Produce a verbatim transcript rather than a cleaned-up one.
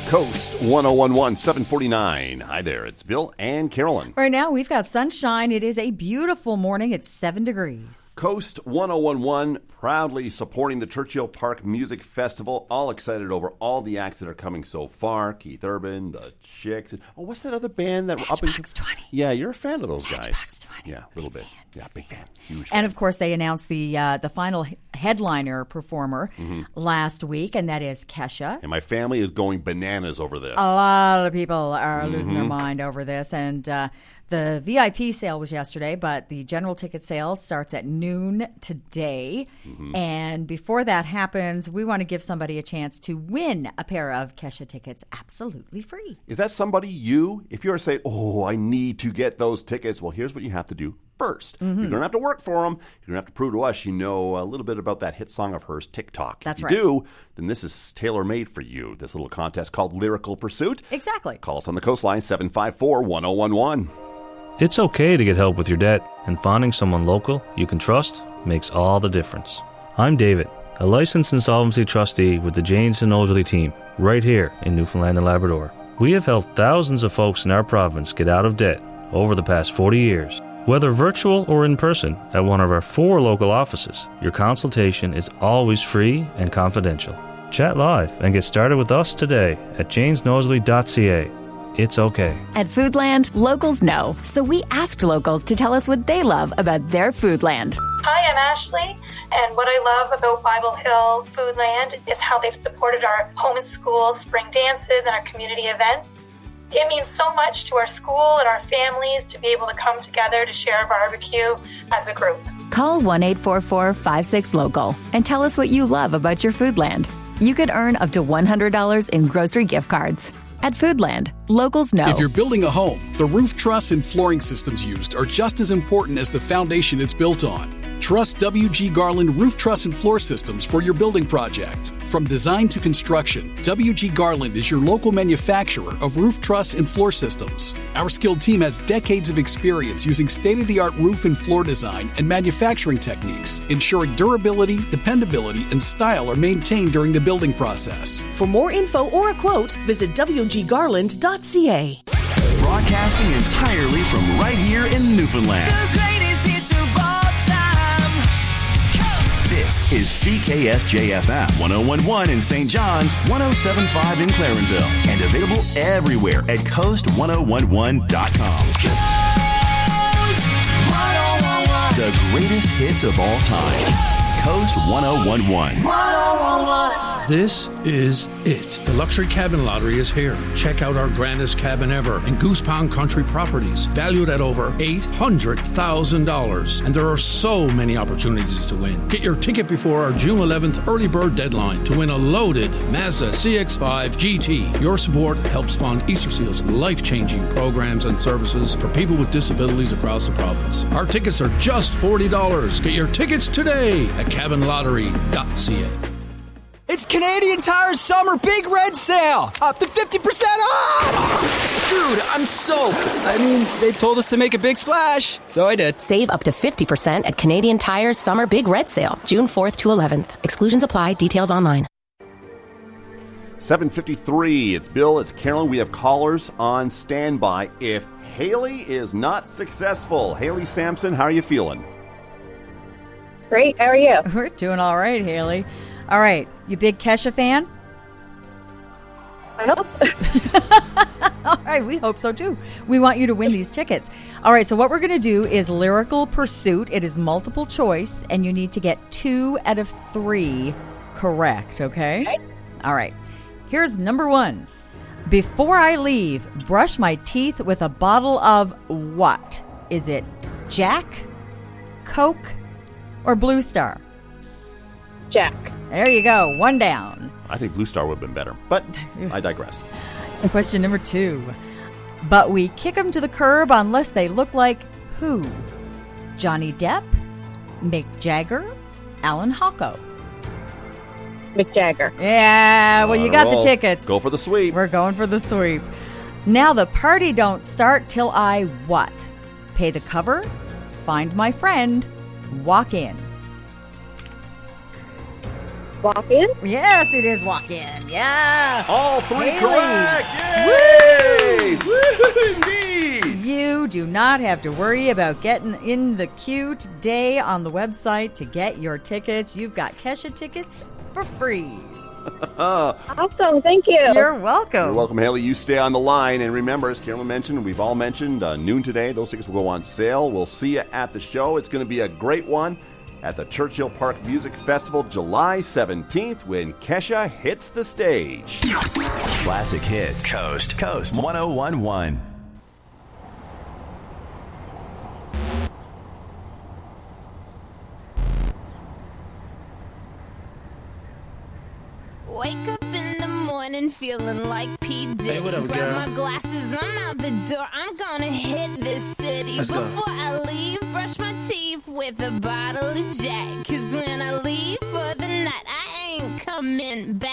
Coast one oh one one, seven forty-nine. Hi there, it's Bill and Carolyn. Right now, we've got sunshine. It is a beautiful morning. It's seven degrees. Coast one oh one one, proudly supporting the Churchill Park Music Festival. All excited over all the acts that are coming so far. Keith Urban, the Chicks. Oh, what's that other band that Matchbox up in... twenty. Yeah, you're a fan of those guys. Matchbox twenty. Yeah, a little big bit. Fan, yeah, big fan. Huge and fan. of course, they announced the uh, the final headliner performer mm-hmm. last week, and that is Kesha. And my family is going bananas over this. A lot of people are mm-hmm. losing their mind over this, and uh, the V I P sale was yesterday, but the general ticket sale starts at noon today. Mm-hmm. And before that happens, we want to give somebody a chance to win a pair of Kesha tickets absolutely free. Is that somebody you? If you're saying, oh, I need to get those tickets, well, here's what you have to do first. Mm-hmm. You're going to have to work for them. You're going to have to prove to us you know a little bit about that hit song of hers, TikTok. That's if you right. do, then this is tailor-made for you, this little contest called Lyrical Pursuit. Exactly. Call us on the coastline, seven five four, one oh one one. It's okay to get help with your debt, and finding someone local you can trust makes all the difference. I'm David, a licensed insolvency trustee with the Janes and Nosworthy team, right here in Newfoundland and Labrador. We have helped thousands of folks in our province get out of debt over the past forty years. Whether virtual or in person at one of our four local offices, your consultation is always free and confidential. Chat live and get started with us today at janes nosworthy dot c a. It's okay. At Foodland, locals know, so we asked locals to tell us what they love about their Foodland. Hi, I'm Ashley, and what I love about Bible Hill Foodland is how they've supported our home and school spring dances and our community events. It means so much to our school and our families to be able to come together to share a barbecue as a group. Call one eight four four, five six, local and tell us what you love about your Foodland. You could earn up to one hundred dollars in grocery gift cards. At Foodland, locals know. If you're building a home, the roof truss and flooring systems used are just as important as the foundation it's built on. Trust W G Garland Roof Truss and Floor Systems for your building project. From design to construction, W G Garland is your local manufacturer of roof truss and floor systems. Our skilled team has decades of experience using state-of-the-art roof and floor design and manufacturing techniques, ensuring durability, dependability, and style are maintained during the building process. For more info or a quote, visit w g garland dot c a. Broadcasting entirely from right here in Newfoundland. The greatest hits of all time. Coast. This is C K S J F M one oh one point one in Saint John's, one oh seven point five in Clarenville, and available everywhere at coast one oh one one dot com. Coast one oh one one. The greatest hits of all time. Coast one oh one one. one oh one one. This is it. The Luxury Cabin Lottery is here. Check out our grandest cabin ever in Goose Pond Country Properties, valued at over eight hundred thousand dollars. And there are so many opportunities to win. Get your ticket before our June eleventh early bird deadline to win a loaded Mazda C X five G T. Your support helps fund Easter Seal's life-changing programs and services for people with disabilities across the province. Our tickets are just forty dollars. Get your tickets today at cabin lottery dot c a. It's Canadian Tire's summer big red sale! Up to fifty percent off! Dude, I'm soaked. I mean, they told us to make a big splash, so I did. Save up to fifty percent at Canadian Tire's summer big red sale, June fourth to eleventh. Exclusions apply. Details online. seven fifty-three, it's Bill, it's Carolyn. We have callers on standby. If Haley is not successful, Haley Sampson, how are you feeling? Great, how are you? We're doing all right, Haley. All right, you big Kesha fan? I hope. All right, we hope so too. We want you to win these tickets. All right, so what we're going to do is Lyrical Pursuit. It is multiple choice, and you need to get two out of three correct, okay? Okay. All right, here's number one. Before I leave, brush my teeth with a bottle of what? Is it Jack, Coke, or Blue Star? Jack. There you go. One down. I think Blue Star would have been better, but I digress. Question number two. But we kick them to the curb unless they look like who? Johnny Depp, Mick Jagger, Alan Hocko. Mick Jagger. Yeah, well, you got roll. the tickets. Go for the sweep. We're going for the sweep. Now the party don't start till I what? Pay the cover, find my friend, walk in. Walk in? Yes, it is walk in. Yeah. All three Haley. correct. Yay! Woo! Indeed. You do not have to worry about getting in the queue today on the website to get your tickets. You've got Kesha tickets for free. Awesome. Thank you. You're welcome. You're welcome, Haley. You stay on the line. And remember, as Carolyn mentioned, we've all mentioned, uh, noon today, those tickets will go on sale. We'll see you at the show. It's going to be a great one at the Churchill Park Music Festival, July seventeenth, when Kesha hits the stage. Classic hits. Coast. Coast one oh one point one. Wake up in the morning feeling like P. Diddy. Hey, what up, Grab girl? my glasses, I'm out the door. I'm gonna hit this city. Let's go. Before I leave, brush my teeth with a bottle of Jack. Cause when I leave for the night, I ain't coming back.